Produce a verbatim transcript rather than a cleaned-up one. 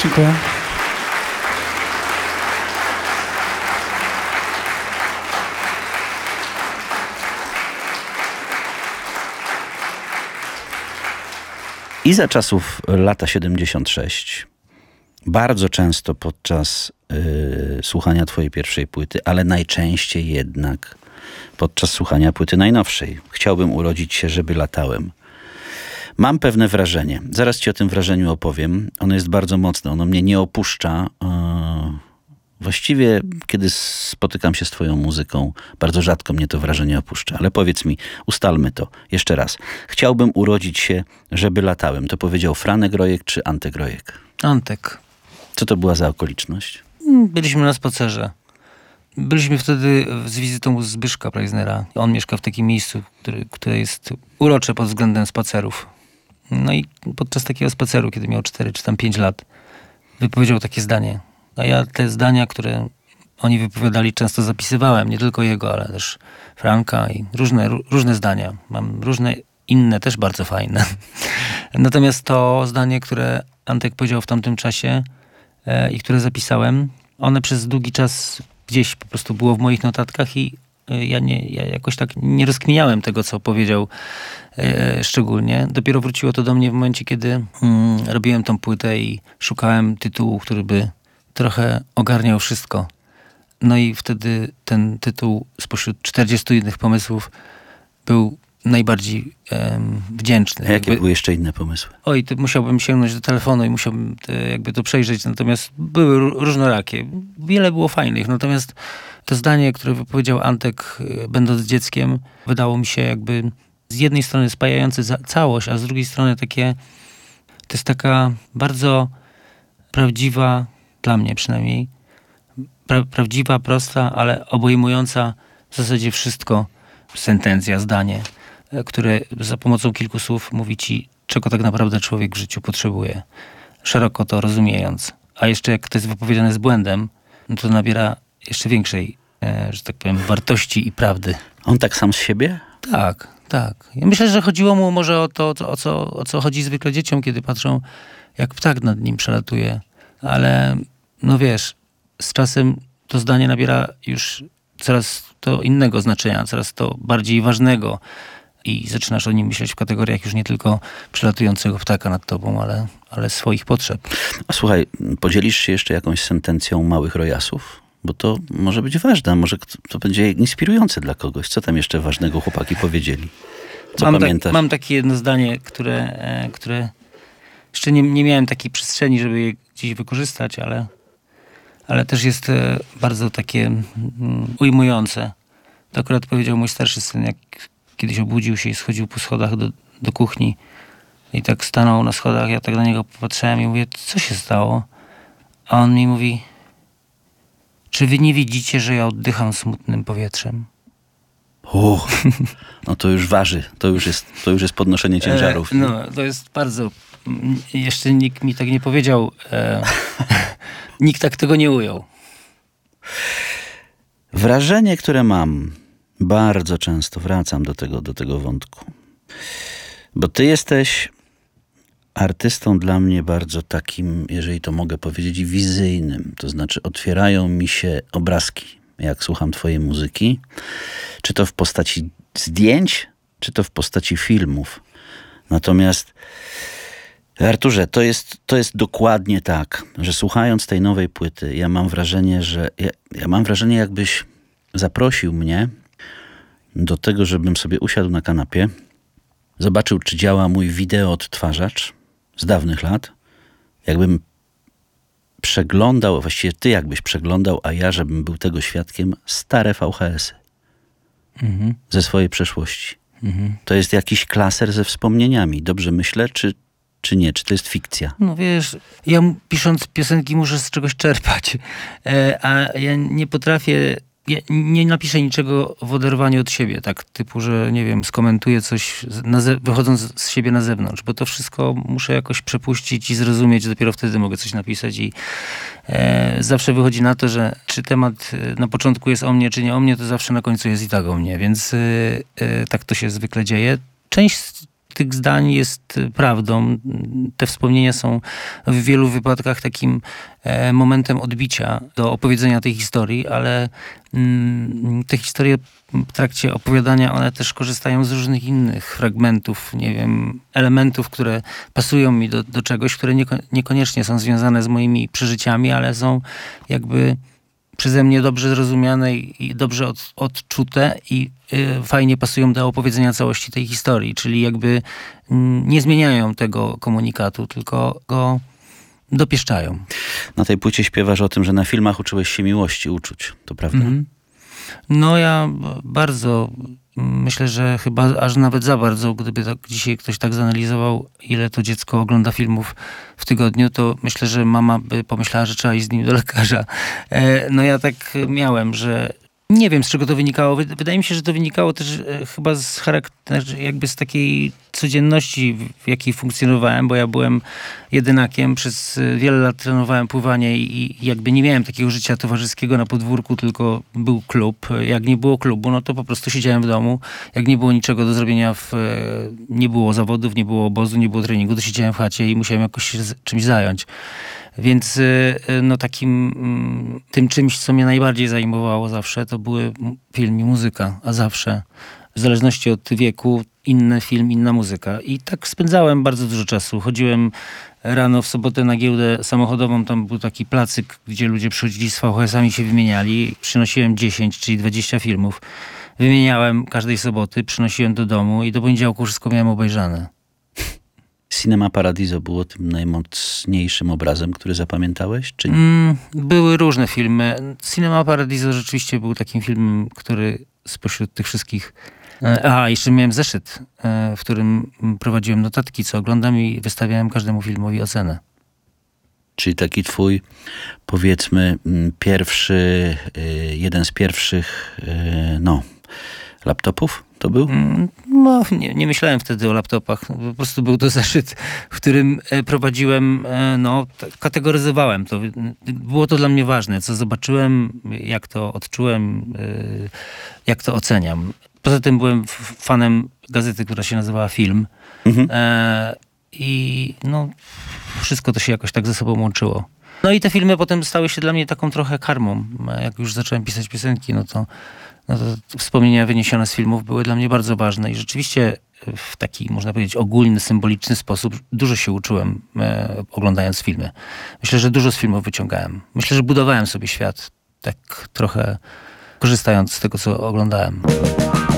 Dziękuję. I za czasów lata siedemdziesiąt sześć, bardzo często podczas yy, słuchania twojej pierwszej płyty, ale najczęściej jednak podczas słuchania płyty najnowszej. Chciałbym urodzić się, żeby latałem. Mam pewne wrażenie. Zaraz ci o tym wrażeniu opowiem. Ono jest bardzo mocne. Ono mnie nie opuszcza. Yy, właściwie, kiedy spotykam się z twoją muzyką, bardzo rzadko mnie to wrażenie opuszcza. Ale powiedz mi, ustalmy to jeszcze raz. Chciałbym urodzić się, żeby latałem. To powiedział Franek Rojek czy Antek Rojek? Antek. Co to była za okoliczność? Byliśmy na spacerze. Byliśmy wtedy z wizytą u Zbyszka Preisnera. On mieszka w takim miejscu, który, które jest urocze pod względem spacerów. No i podczas takiego spaceru, kiedy miał cztery czy tam pięć lat, wypowiedział takie zdanie. A ja te zdania, które oni wypowiadali, często zapisywałem. Nie tylko jego, ale też Franka i różne, różne zdania. Mam różne inne, też bardzo fajne. Natomiast to zdanie, które Antek powiedział w tamtym czasie e, i które zapisałem, one przez długi czas gdzieś po prostu było w moich notatkach i e, ja, nie, ja jakoś tak nie rozkminiałem tego, co powiedział e, szczególnie. Dopiero wróciło to do mnie w momencie, kiedy mm, robiłem tą płytę i szukałem tytułu, który by trochę ogarniał wszystko. No i wtedy ten tytuł spośród czterdziestu innych pomysłów był najbardziej um, wdzięczny. A jakie jakby... były jeszcze inne pomysły? Oj, to musiałbym sięgnąć do telefonu i musiałbym te, jakby to przejrzeć, natomiast były różnorakie. Wiele było fajnych, natomiast to zdanie, które wypowiedział Antek, będąc dzieckiem, wydało mi się jakby z jednej strony spajające za całość, a z drugiej strony takie, to jest taka bardzo prawdziwa, dla mnie przynajmniej, pra prawdziwa, prosta, ale obejmująca w zasadzie wszystko sentencja, zdanie, które za pomocą kilku słów mówi ci, czego tak naprawdę człowiek w życiu potrzebuje. Szeroko to rozumiejąc. A jeszcze jak to jest wypowiedziane z błędem, no to nabiera jeszcze większej, e, że tak powiem, wartości i prawdy. On tak sam z siebie? Tak, tak. Ja myślę, że chodziło mu może o to, o co, o co chodzi zwykle dzieciom, kiedy patrzą, jak ptak nad nim przelatuje. Ale, no wiesz, z czasem to zdanie nabiera już coraz to innego znaczenia, coraz to bardziej ważnego i zaczynasz o nim myśleć w kategoriach już nie tylko przelatującego ptaka nad tobą, ale, ale swoich potrzeb. A słuchaj, podzielisz się jeszcze jakąś sentencją małych rojasów? Bo to może być ważne, może to będzie inspirujące dla kogoś. Co tam jeszcze ważnego chłopaki powiedzieli? Co mam pamiętasz? Tak, mam takie jedno zdanie, które, e, które jeszcze nie, nie miałem takiej przestrzeni, żeby je gdzieś wykorzystać, ale ale też jest e, bardzo takie mm, ujmujące. To akurat powiedział mój starszy syn, jak kiedyś obudził się i schodził po schodach do, do kuchni i tak stanął na schodach, ja tak na niego popatrzyłem i mówię, co się stało? A on mi mówi, czy wy nie widzicie, że ja oddycham smutnym powietrzem? Uch, no to już waży, to już jest, to już jest podnoszenie ciężarów. E, no, to jest bardzo... Jeszcze nikt mi tak nie powiedział. E, nikt tak tego nie ujął. Wrażenie, które mam, bardzo często wracam do tego, do tego wątku. Bo ty jesteś artystą dla mnie bardzo takim, jeżeli to mogę powiedzieć, wizyjnym. To znaczy otwierają mi się obrazki, jak słucham twojej muzyki. Czy to w postaci zdjęć, czy to w postaci filmów. Natomiast Arturze, to jest, to jest dokładnie tak, że słuchając tej nowej płyty, ja mam wrażenie, że ja, ja mam wrażenie, jakbyś zaprosił mnie do tego, żebym sobie usiadł na kanapie, zobaczył, czy działa mój wideo odtwarzacz z dawnych lat, jakbym przeglądał, właściwie ty jakbyś przeglądał, a ja, żebym był tego świadkiem, stare V H S-y mhm. ze swojej przeszłości. Mhm. To jest jakiś klaser ze wspomnieniami. Dobrze myślę, czy Czy nie? Czy to jest fikcja? No wiesz, ja pisząc piosenki muszę z czegoś czerpać, e, a ja nie potrafię, ja nie napiszę niczego w oderwaniu od siebie, tak typu, że nie wiem, skomentuję coś na ze- wychodząc z siebie na zewnątrz, bo to wszystko muszę jakoś przepuścić i zrozumieć, dopiero wtedy mogę coś napisać i e, zawsze wychodzi na to, że czy temat na początku jest o mnie, czy nie o mnie, to zawsze na końcu jest i tak o mnie, więc e, e, tak to się zwykle dzieje. Część z tych zdań jest prawdą. Te wspomnienia są w wielu wypadkach takim e, momentem odbicia do opowiedzenia tej historii, ale mm, te historie w trakcie opowiadania, one też korzystają z różnych innych fragmentów, nie wiem, elementów, które pasują mi do, do czegoś, które nieko, niekoniecznie są związane z moimi przeżyciami, ale są jakby przeze mnie dobrze zrozumiane i dobrze od, odczute i y, fajnie pasują do opowiedzenia całości tej historii, czyli jakby y, nie zmieniają tego komunikatu, tylko go dopieszczają. Na tej płycie śpiewasz o tym, że na filmach uczyłeś się miłości, uczuć. To prawda? Mhm. No ja bardzo myślę, że chyba aż nawet za bardzo, gdyby tak dzisiaj ktoś tak zanalizował, ile to dziecko ogląda filmów w tygodniu, to myślę, że mama by pomyślała, że trzeba iść z nim do lekarza. E, no ja tak miałem, że nie wiem, z czego to wynikało. Wydaje mi się, że to wynikało też e, chyba z charakteru, jakby z takiej codzienności, w jakiej funkcjonowałem, bo ja byłem jedynakiem, przez wiele lat trenowałem pływanie i, i jakby nie miałem takiego życia towarzyskiego na podwórku, tylko był klub. Jak nie było klubu, no to po prostu siedziałem w domu. Jak nie było niczego do zrobienia, w, nie było zawodów, nie było obozu, nie było treningu, to siedziałem w chacie i musiałem jakoś się czymś zająć. Więc no takim tym czymś, co mnie najbardziej zajmowało zawsze, to były film i muzyka, a zawsze w zależności od wieku inny film, inna muzyka. I tak spędzałem bardzo dużo czasu. Chodziłem rano w sobotę na giełdę samochodową, tam był taki placyk, gdzie ludzie przychodzili z V H S-ami, się wymieniali. Przynosiłem dziesięć, czyli dwadzieścia filmów. Wymieniałem każdej soboty, przynosiłem do domu i do poniedziałku wszystko miałem obejrzane. Cinema Paradiso było tym najmocniejszym obrazem, który zapamiętałeś, czy nie? Mm, były różne filmy. Cinema Paradiso rzeczywiście był takim filmem, który spośród tych wszystkich... A, jeszcze miałem zeszyt, w którym prowadziłem notatki, co oglądam i wystawiałem każdemu filmowi ocenę. Czyli taki twój, powiedzmy, pierwszy, jeden z pierwszych, no, laptopów to był? No, nie, nie myślałem wtedy o laptopach. Po prostu był to zeszyt, w którym prowadziłem, no, kategoryzowałem to. Było to dla mnie ważne, co zobaczyłem, jak to odczułem, jak to oceniam. Poza tym byłem fanem gazety, która się nazywała Film. Mhm. E, I no, wszystko to się jakoś tak ze sobą łączyło. No i te filmy potem stały się dla mnie taką trochę karmą. Jak już zacząłem pisać piosenki, no to, no to wspomnienia wyniesione z filmów były dla mnie bardzo ważne. I rzeczywiście w taki, można powiedzieć, ogólny, symboliczny sposób dużo się uczyłem, e, oglądając filmy. Myślę, że dużo z filmów wyciągałem. Myślę, że budowałem sobie świat tak trochę korzystając z tego, co oglądałem.